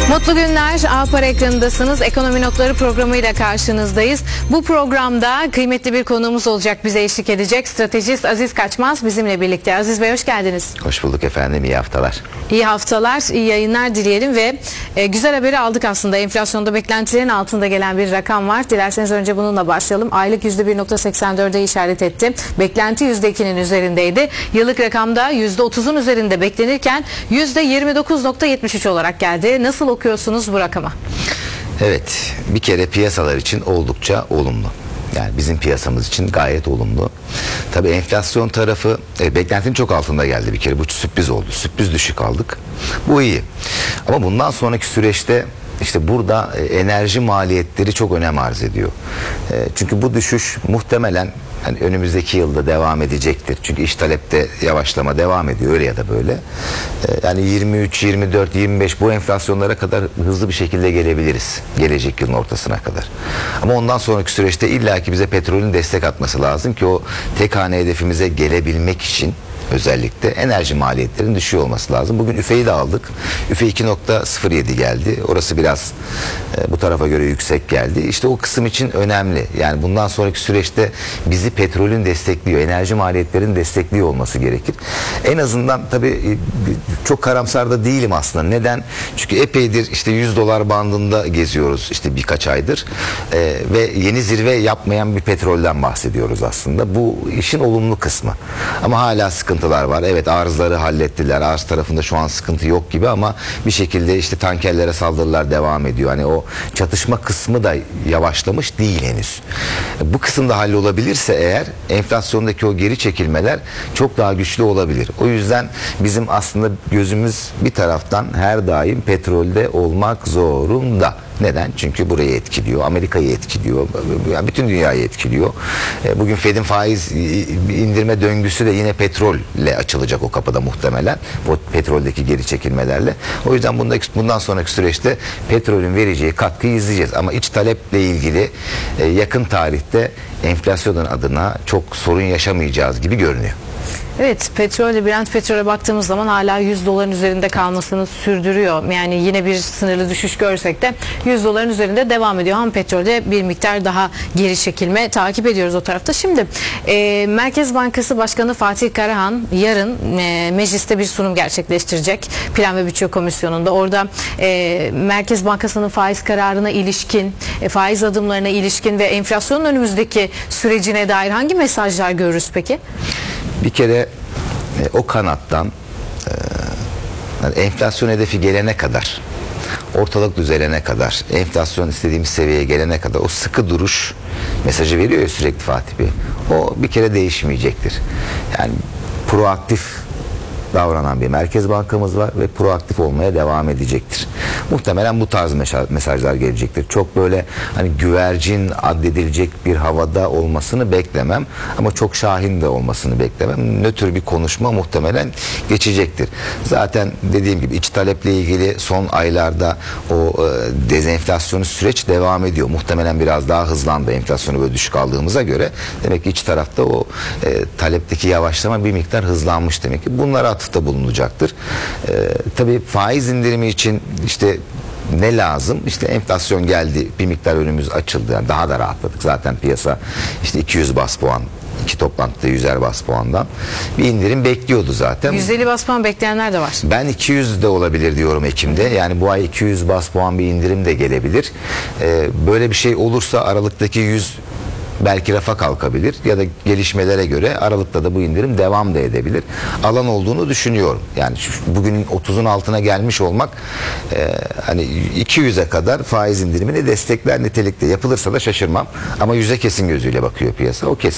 Mutlu günler. A-Para ekranındasınız. Ekonomi Notları programıyla karşınızdayız. Bu programda kıymetli bir konuğumuz olacak. Bize eşlik edecek. Stratejist Aziz Kaçmaz bizimle birlikte. Aziz Bey hoş geldiniz. Hoş bulduk efendim. İyi haftalar. İyi haftalar, iyi yayınlar dileyelim ve güzel haberi aldık aslında. Enflasyonda beklentilerin altında gelen bir rakam var. Dilerseniz önce bununla başlayalım. Aylık %1.84'e işaret etti. Beklenti %2'nin üzerindeydi. Yıllık rakamda %30'un üzerinde beklenirken %29.73 olarak geldi. Nasıl okuyorsunuz bu rakama? Evet, bir kere piyasalar için oldukça olumlu. Yani bizim piyasamız için gayet olumlu. Tabii enflasyon tarafı beklentinin çok altında geldi bir kere. Bu sürpriz oldu. Sürpriz düşük aldık. Bu iyi. Ama bundan sonraki süreçte işte burada enerji maliyetleri çok önem arz ediyor. Çünkü bu düşüş muhtemelen hani önümüzdeki yılda devam edecektir. Çünkü iş talepte yavaşlama devam ediyor öyle ya da böyle. Yani 23, 24, 25 bu enflasyonlara kadar hızlı bir şekilde gelebiliriz. Gelecek yılın ortasına kadar. Ama ondan sonraki süreçte illaki bize petrolün destek atması lazım ki o tek hane hedefimize gelebilmek için özellikle enerji maliyetlerinin düşüyor olması lazım. Bugün üfeyi de aldık. Üfe 2.07 geldi. Orası biraz bu tarafa göre yüksek geldi. İşte o kısım için önemli. Yani bundan sonraki süreçte bizi petrolün destekliyor, enerji maliyetlerinin destekliyor olması gerekir. En azından tabii çok karamsar da değilim aslında. Neden? Çünkü epeydir işte $100 bandında geziyoruz işte birkaç aydır. Ve yeni zirve yapmayan bir petrolden bahsediyoruz aslında. Bu işin olumlu kısmı. Ama hala sıkıntılar var. Evet, arzları hallettiler. Arz tarafında şu an sıkıntı yok gibi ama bir şekilde işte tankerlere saldırılar devam ediyor. Hani o çatışma kısmı da yavaşlamış değil henüz. Bu kısımda hallolabilirse eğer enflasyondaki o geri çekilmeler çok daha güçlü olabilir. O yüzden bizim aslında gözümüz bir taraftan her daim petrolde olmak zorunda. Neden? Çünkü burayı etkiliyor, Amerika'yı etkiliyor, yani bütün dünyayı etkiliyor. Bugün Fed'in faiz indirme döngüsü de yine petrolle açılacak o kapıda muhtemelen. O petroldeki geri çekilmelerle. O yüzden bundan sonraki süreçte petrolün vereceği katkıyı izleyeceğiz. Ama iç taleple ilgili yakın tarihte enflasyonun adına çok sorun yaşamayacağız gibi görünüyor. Evet, petrol, Brent petrole baktığımız zaman hala $100'ın üzerinde kalmasını sürdürüyor. Yani yine bir sınırlı düşüş görsek de $100'ın üzerinde devam ediyor. Ham petrolde bir miktar daha geri çekilme takip ediyoruz o tarafta. Şimdi Merkez Bankası Başkanı Fatih Karahan yarın mecliste bir sunum gerçekleştirecek. Plan ve Bütçe Komisyonu'nda. Orada Merkez Bankası'nın faiz kararına ilişkin, faiz adımlarına ilişkin ve enflasyonun önümüzdeki sürecine dair hangi mesajlar görürüz peki? Bir kere o kanattan yani enflasyon hedefi gelene kadar, ortalık düzelene kadar, enflasyon istediğimiz seviyeye gelene kadar o sıkı duruş mesajı veriyor ya sürekli Fatih Bey. O bir kere değişmeyecektir. Yani proaktif davranan bir Merkez Bankamız var ve proaktif olmaya devam edecektir. Muhtemelen bu tarz mesajlar gelecektir. Çok böyle hani güvercin addedilecek bir havada olmasını beklemem ama çok şahin de olmasını beklemem. Nötr bir konuşma muhtemelen geçecektir. Zaten dediğim gibi iç taleple ilgili son aylarda o dezenflasyonu süreç devam ediyor. Muhtemelen biraz daha hızlandı enflasyonu böyle düşük aldığımıza göre. Demek ki iç tarafta o talepteki yavaşlama bir miktar hızlanmış demek ki. Bunlara atıfta bulunacaktır. Tabii faiz indirimi için işte ne lazım? İşte enflasyon geldi, bir miktar önümüz açıldı. Yani daha da rahatladık. Zaten piyasa işte 200 bas puan, iki toplantıda 100'er bas puandan bir indirim bekliyordu zaten. 150 bas puan bekleyenler de var. Ben 200 de olabilir diyorum Ekim'de. Yani bu ay 200 bas puan bir indirim de gelebilir. Böyle bir şey olursa Aralık'taki 100 belki rafa kalkabilir ya da gelişmelere göre Aralık'ta da bu indirim devam da edebilir. Alan olduğunu düşünüyorum. Yani bugünün 30'un altına gelmiş olmak hani 200'e kadar faiz indirimini destekler nitelikte. Yapılırsa da şaşırmam. Ama 100'e kesin gözüyle bakıyor piyasa. O kesin.